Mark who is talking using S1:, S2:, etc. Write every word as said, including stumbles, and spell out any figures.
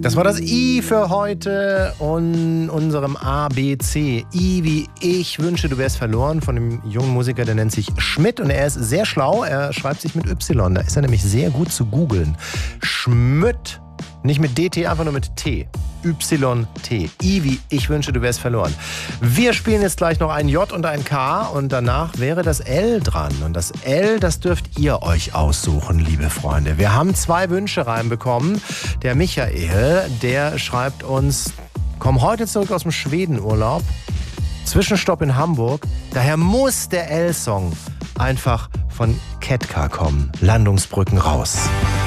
S1: Das war das I für heute und unserem A B C. I wie ich wünsche, du wärst verloren, von dem jungen Musiker, der nennt sich Schmidt und er ist sehr schlau. Er schreibt sich mit Y, da ist er nämlich sehr gut zu googeln. Schmidt, nicht mit D T, einfach nur mit T. Y T. I wie ich wünsche, du wärst verloren. Wir spielen jetzt gleich noch ein J und ein K und danach wäre das L dran. Und das L, das dürft ihr euch aussuchen, liebe Freunde. Wir haben zwei Wünsche reinbekommen. Der Michael, der schreibt uns, komm heute zurück aus dem Schwedenurlaub, Zwischenstopp in Hamburg. Daher muss der L-Song einfach von Ketka kommen. Landungsbrücken raus.